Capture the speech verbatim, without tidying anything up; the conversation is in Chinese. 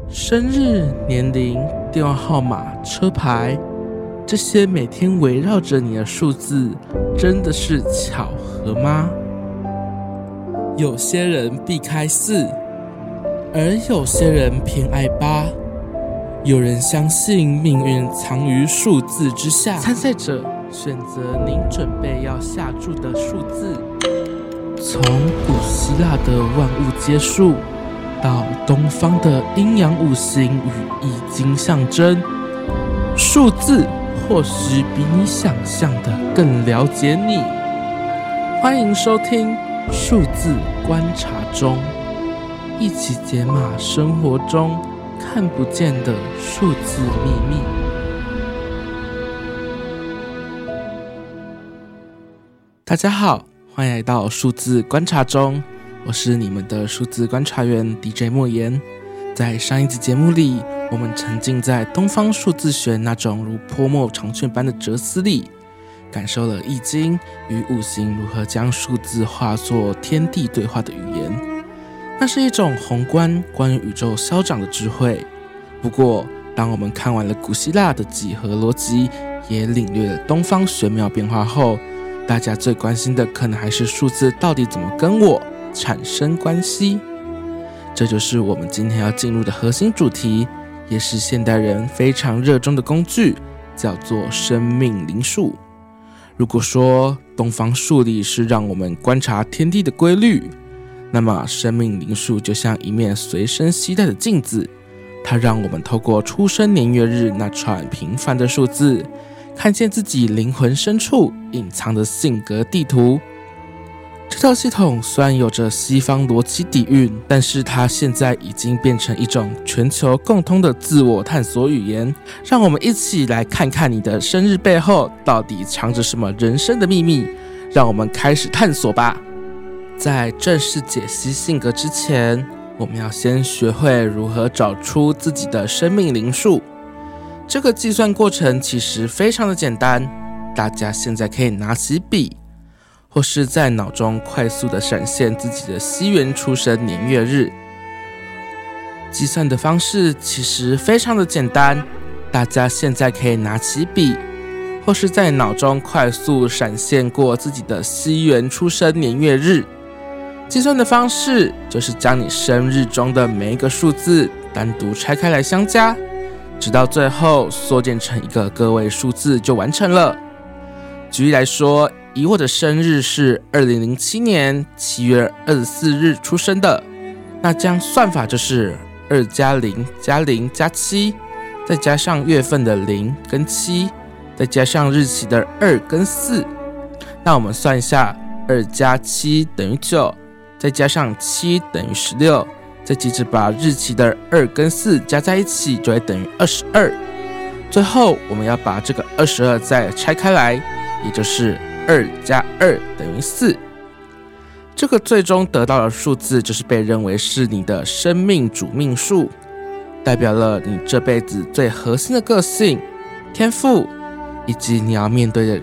生日、年龄、电话号码、车牌，这些每天围绕着你的数字，真的是巧合吗？有些人避开四，而有些人偏爱八。有人相信命运藏于数字之下，参赛者选择您准备要下注的数字。从古希腊的万物皆数，到东方的阴阳五行与易经象征，数字或许比你想象的更了解你。欢迎收听数字观察中，一起解码生活中看不见的数字秘密。大家好，欢迎来到数字观察中，我是你们的数字观察员 D J 莫言。在上一集节目里，我们沉浸在东方数字学那种如泼墨长卷般的哲思里，感受了易经与五行如何将数字化作天地对话的语言。那是一种宏观关于宇宙消长的智慧。不过当我们看完了古希腊的几何逻辑，也领略了东方玄妙变化后，大家最关心的可能还是数字到底怎么跟我产生关系。这就是我们今天要进入的核心主题，也是现代人非常热衷的工具，叫做生命灵数。如果说东方数理是让我们观察天地的规律，那么生命灵数就像一面随身携带的镜子，它让我们透过出生年月日那串平凡的数字，看见自己灵魂深处隐藏的性格地图。这套系统虽然有着西方逻辑底蕴，但是它现在已经变成一种全球共通的自我探索语言。让我们一起来看看你的生日背后到底藏着什么人生的秘密，让我们开始探索吧。在正式解析性格之前，我们要先学会如何找出自己的生命灵数。这个计算过程其实非常的简单，大家现在可以拿起笔，或是在脑中快速的闪现自己的西元出生年月日。计算的方式其实非常的简单，大家现在可以拿起笔，或是在脑中快速闪现过自己的西元出生年月日。计算的方式就是将你生日中的每一个数字单独拆开来相加，直到最后缩减成一个个位数字就完成了。举例来说，以我的生日是二零零七年七月二十四日出生的，那这样算法就是二加零加零加七，再加上月份的零跟七，再加上日期的二跟四。那我们算一下，二加七等于九，再加上七等于十六，再接着把日期的二跟四加在一起，就会等于二十二。最后我们要把这个二十二再拆开来，也就是二加二等于四。这个最终得到的数字就是被认为是你的生命主命数，代表了你这辈子最核心的个性、天赋，以及你要面对的